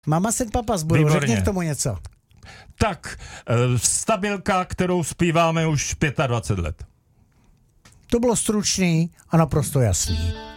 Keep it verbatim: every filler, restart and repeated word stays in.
Mama Said Papas budou, Výborně. řekni k tomu něco. Tak, stabilka, kterou zpíváme už dvacet pět let. To bylo stručný a naprosto jasný.